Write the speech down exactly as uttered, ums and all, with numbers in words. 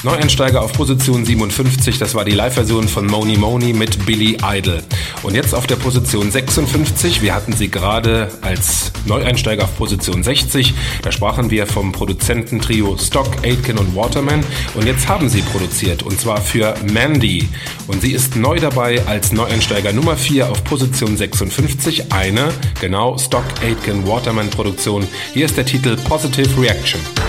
Neueinsteiger auf Position siebenundfünfzig, das war die Live-Version von Mony Mony mit Billy Idol. Und jetzt auf der Position sechsundfünfzig, wir hatten sie gerade als Neueinsteiger auf Position sechzig, da sprachen wir vom Produzententrio Stock, Aitken und Waterman. Und jetzt haben sie produziert, und zwar für Mandy. Und sie ist neu dabei als Neueinsteiger Nummer vier auf Position sechsundfünfzig, eine, genau, Stock, Aitken, Waterman Produktion. Hier ist der Titel Positive Reaction.